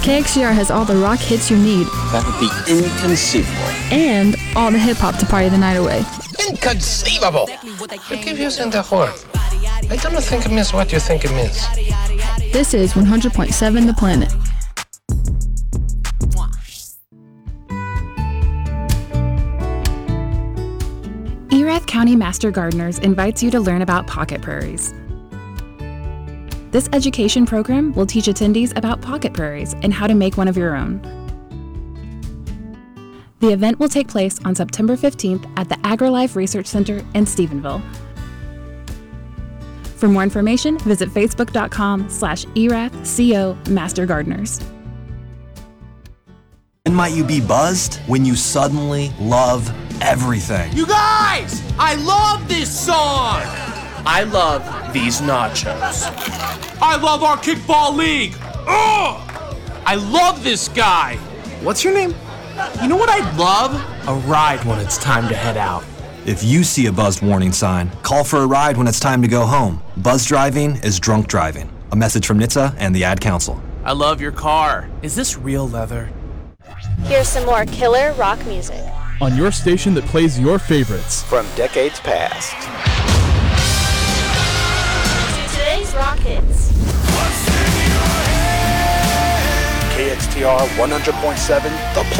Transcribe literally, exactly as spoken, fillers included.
K X G R has all the rock hits you need. That would be inconceivable. And all the hip-hop to party the night away. Inconceivable! You keep using the word. I don't think it means what you think it means. This is one hundred point seven The Planet. Erath County Master Gardeners invites you to learn about pocket prairies. This education program will teach attendees about pocket prairies and how to make one of your own. The event will take place on September fifteenth at the AgriLife Research Center in Stephenville. For more information, visit facebook.com slash ErathCO Master Gardeners. When might you be buzzed? When you suddenly love everything. You guys! I love this song! I love these nachos. I love our kickball league! Ugh! I love this guy! What's your name? You know what I'd love? A ride when it's time to head out. If you see a buzzed warning sign, call for a ride when it's time to go home. Buzz driving is drunk driving. A message from N H T S A and the Ad Council. I love your car. Is this real leather? Here's some more killer rock music. On your station that plays your favorites. From decades past. Today's rock hits. K X T R one hundred point seven, The Planet.